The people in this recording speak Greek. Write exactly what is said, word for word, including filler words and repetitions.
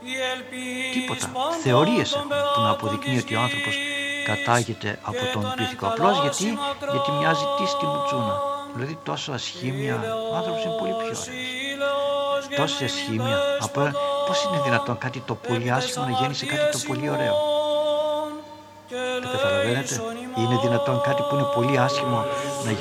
Τίποτα. Θεωρίες έχουμε που να αποδεικνύει ότι ο άνθρωπος κατάγεται από τον πίθηκο. Απλώς γιατί, γιατί μοιάζει τι στη μουτσούνα. Δηλαδή τόσο ασχήμια, ο άνθρωπος είναι πολύ πιο ωραίος. Τόση ασχήμια. Από... Πώς είναι δυνατόν κάτι το πολύ άσχημο να γίνει σε κάτι το πολύ ωραίο. Το καταλαβαίνετε. Είναι δυνατόν κάτι που είναι πολύ άσχημο να